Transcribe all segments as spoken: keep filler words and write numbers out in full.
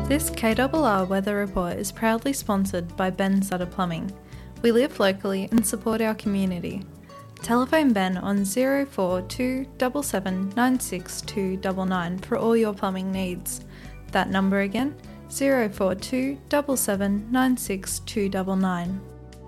This K R R weather report is proudly sponsored by Ben Sutter Plumbing. We live locally and support our community. Telephone Ben on zero four two seven seven nine six two nine nine for all your plumbing needs. That number again, zero four two seven seven nine six two nine nine.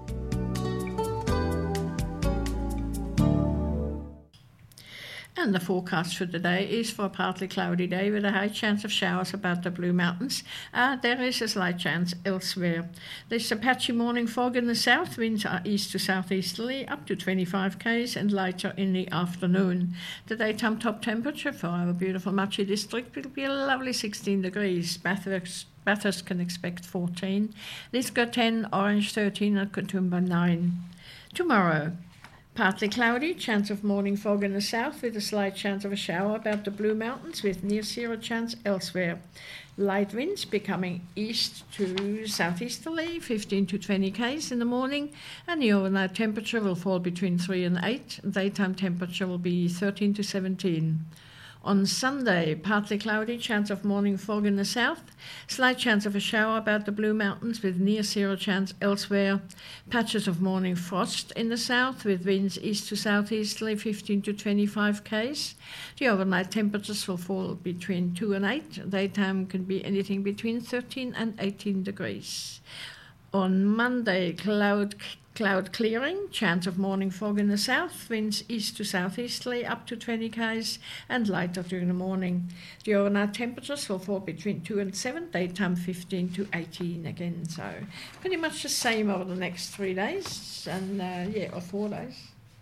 And the forecast for today is for a partly cloudy day with a high chance of showers about the Blue Mountains. Uh, there is a slight chance elsewhere. There's a patchy morning fog in the south. Winds are east to southeasterly up to twenty-five k's and lighter in the afternoon. The daytime top temperature for our beautiful Machi district will be a lovely sixteen degrees. Bathurst, Bathurst can expect fourteen. Lithgow ten, Orange thirteen and Katoomba nine. Tomorrow, partly cloudy, chance of morning fog in the south with a slight chance of a shower about the Blue Mountains with near zero chance elsewhere. Light winds becoming east to southeasterly, fifteen to twenty k's in the morning, and the overnight temperature will fall between three and eight. Daytime temperature will be thirteen to seventeen. On Sunday, partly cloudy, chance of morning fog in the south, slight chance of a shower about the Blue Mountains with near zero chance elsewhere, patches of morning frost in the south with winds east to southeasterly fifteen to twenty-five k's. The overnight temperatures will fall between two and eight. Daytime can be anything between thirteen and eighteen degrees. On Monday, cloud Cloud clearing, chance of morning fog in the south, winds east to southeasterly up to twenty k's and lighter during the morning. The overnight temperatures will fall between two and seven, daytime fifteen to eighteen again. So pretty much the same over the next three days and uh, yeah, or four days.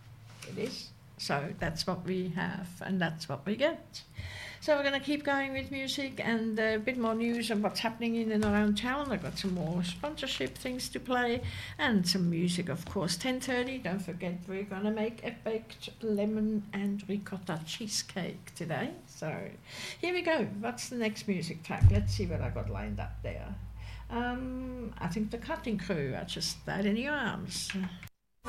It is. So that's what we have and that's what we get. So we're going to keep going with music and a bit more news on what's happening in and around town. I've got some more sponsorship things to play and some music, of course. ten thirty, don't forget, we're going to make a baked lemon and ricotta cheesecake today. So here we go. What's the next music track? Let's see what I got lined up there. Um, I think the Cutting Crew are just that in your arms.